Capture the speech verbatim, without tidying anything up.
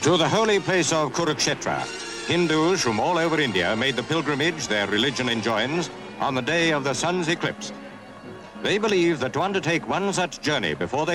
To the holy place of Kurukshetra, Hindus from all over India made the pilgrimage their religion enjoins on the day of the sun's eclipse. They believe that to undertake one such journey before they